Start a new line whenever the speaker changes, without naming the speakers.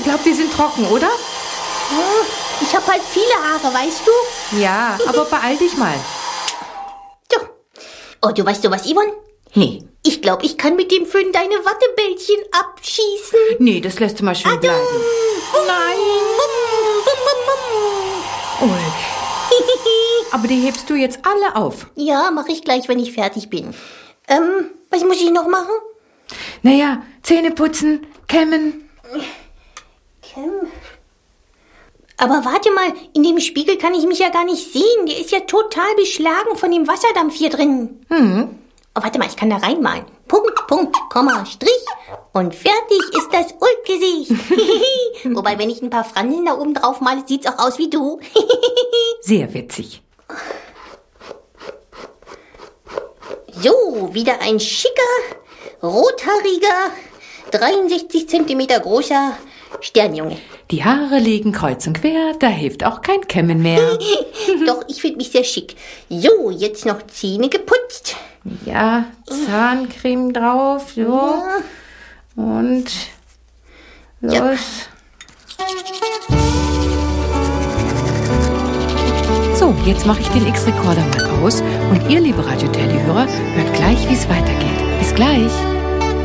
Ich glaube, die sind trocken, oder?
Ich habe halt viele Haare, weißt du?
Ja, aber beeil dich mal.
So. Oh, du weißt was, Yvonne?
Nee.
Ich glaube, ich kann mit dem Föhn deine Wattebällchen abschießen.
Nee, das lässt du mal schön bleiben. Nein. Ulk. Aber die hebst du jetzt alle auf.
Ja, mache ich gleich, wenn ich fertig bin. Was muss ich noch machen?
Naja, Zähne putzen, kämmen.
Aber warte mal, in dem Spiegel kann ich mich ja gar nicht sehen. Der ist ja total beschlagen von dem Wasserdampf hier drin. Oh, warte mal, ich kann da reinmalen. Punkt, Punkt, Komma, Strich. Und fertig ist das Ulk-Gesicht. Wobei, wenn ich ein paar Franseln da oben drauf male, sieht's auch aus wie du.
Sehr witzig.
So, wieder ein schicker, rothaariger, 63 Zentimeter großer Sternjunge.
Die Haare liegen kreuz und quer, da hilft auch kein Kämmen mehr.
Doch, ich finde mich sehr schick. So, jetzt noch Zähne geputzt.
Ja, Zahncreme drauf, so.
Ja.
Und los.
Ja.
So, jetzt mache ich den X-Rekorder mal aus und ihr, liebe Radio-Telly-Hörer, hört gleich, wie es weitergeht. Bis gleich.